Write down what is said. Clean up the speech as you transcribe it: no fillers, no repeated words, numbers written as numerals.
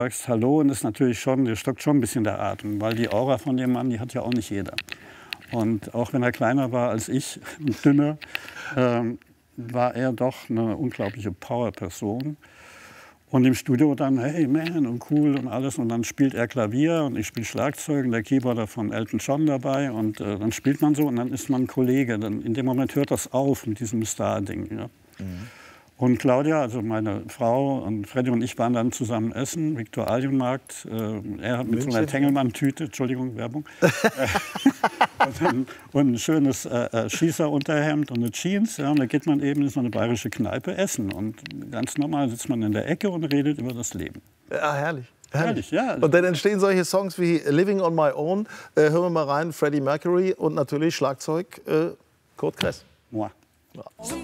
sagst Hallo und ist natürlich schon, dir stockt schon ein bisschen der Atem, weil die Aura von dem Mann, die hat ja auch nicht jeder. Und auch wenn er kleiner war als ich und dünner, war er doch eine unglaubliche Power-Person. Und im Studio dann, hey man, und cool und alles. Und dann spielt er Klavier und ich spiele Schlagzeug und der Keyboarder von Elton John dabei. Und dann spielt man so und dann ist man ein Kollege. Dann, in dem Moment hört das auf mit diesem Star-Ding. Ja. Mhm. Und Claudia, also meine Frau und Freddy und ich waren dann zusammen essen, Viktualienmarkt. Er hat mit so einer Tengelmann-Tüte, Entschuldigung, Werbung, und ein schönes Schießerunterhemd und eine Jeans. Ja, und da geht man eben in so eine bayerische Kneipe essen. Und ganz normal sitzt man in der Ecke und redet über das Leben. Ja, herrlich. Herrlich, ja. Und dann entstehen solche Songs wie Living on My Own. Hören wir mal rein, Freddie Mercury und natürlich Schlagzeug Kurt Kress. Moi. Ja.